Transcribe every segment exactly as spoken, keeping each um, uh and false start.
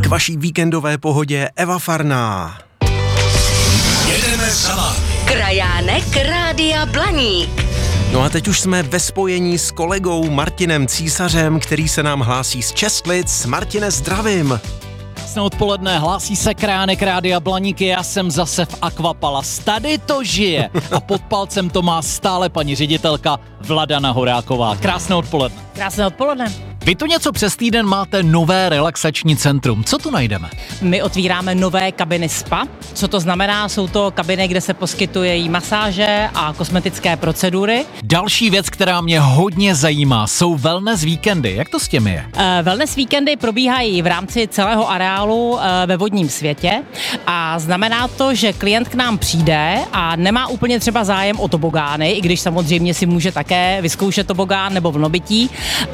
K vaší víkendové pohodě Eva Farná. Jedeme za vámi. Krajánek Rádia Blaník. No a teď už jsme ve spojení s kolegou Martinem Císařem, který se nám hlásí z Čestlic. Martine, zdravím. Krásné odpoledne, hlásí se Krajánek Rádia Blaníky, já jsem zase v Aquapalace. Tady to žije a pod palcem to má stále paní ředitelka Vladana Horáková. Krásné odpoledne. Krásné odpoledne. Vy tu něco přes týden máte nové relaxační centrum. Co tu najdeme? My otvíráme nové kabiny spa. Co to znamená? Jsou to kabiny, kde se poskytují masáže a kosmetické procedury. Další věc, která mě hodně zajímá, jsou wellness víkendy. Jak to s těmi je? Uh, wellness víkendy probíhají v rámci celého areálu uh, ve vodním světě a znamená to, že klient k nám přijde a nemá úplně třeba zájem o tobogány, i když samozřejmě si může také vyzkoušet tobogán nebo vlnobytí,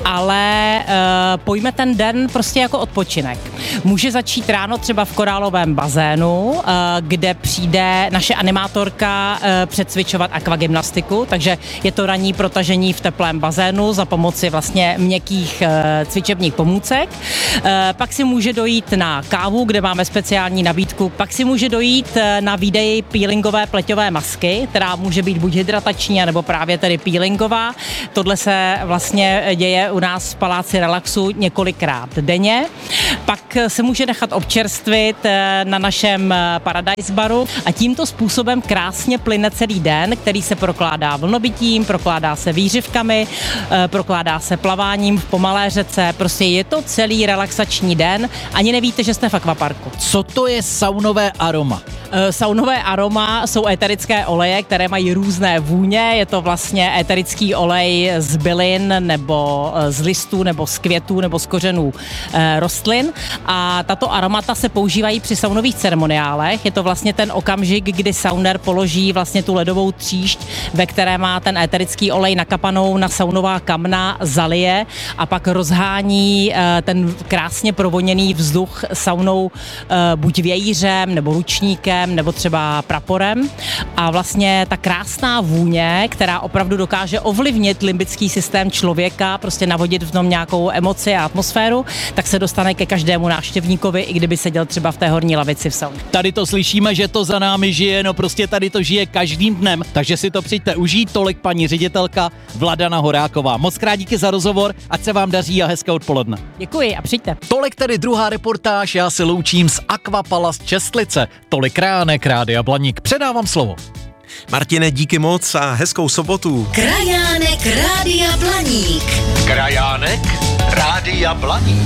ale uh, pojme ten den prostě jako odpočinek. Může začít ráno třeba v korálovém bazénu, uh, kde přijde naše animátorka uh, předcvičovat akvagymnastiku, takže je to ranní protažení v teplém bazénu za pomoci vlastně měkkých uh, cvičebních pomůcek. Uh, pak si může dojít na kávu, kde máme speciální nabídku. Pak si může dojít uh, na výdej peelingové pleťové masky, která může být buď hydratační, nebo právě tedy peelingová. Tohle se vlastně děje u nás v Paláci relaxu několikrát denně. Pak se může nechat občerstvit na našem Paradise baru a tímto způsobem krásně plyne celý den, který se prokládá vlnobytím, prokládá se výřivkami, prokládá se plaváním v pomalé řece. Prostě je to celý relaxační den, ani nevíte, že jste v akvaparku. Co to je saunové aroma? Saunové aroma jsou éterické oleje, které mají různé vůně. Je to vlastně éterický olej z bylin nebo z listů nebo z květů nebo z kořenů e, rostlin. A tato aromata se používají při saunových ceremoniálech. Je to vlastně ten okamžik, kdy sauner položí vlastně tu ledovou tříšť, ve které má ten éterický olej nakapanou na saunová kamna, zalije a pak rozhání e, ten krásně provoněný vzduch saunou e, buď vějířem nebo ručníkem nebo třeba praporem a vlastně ta krásná vůně, která opravdu dokáže ovlivnit limbický systém člověka, prostě navodit v tom nějakou emoci a atmosféru, tak se dostane ke každému návštěvníkovi, i kdyby seděl třeba v té horní lavici v sauně. Tady to slyšíme, že to za námi žije, no prostě tady to žije každým dnem, takže si to přijďte užít. Tolik paní ředitelka Vladana Horáková. Moc krát díky za rozhovor, ať se vám daří a hezké odpoledne. Děkuji a přijďte. Tolik tedy druhá reportáž, já se loučím z Aquapalace Čestlice. Tolik Krajánek Rádia Blaník. Předávám slovo. Martine, díky moc a hezkou sobotu. Krajánek Rádia Blaník. Krajánek Rádia Blaník.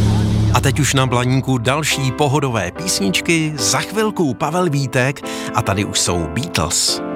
A teď už na Blaníku další pohodové písničky, za chvilku Pavel Vítek a tady už jsou Beatles.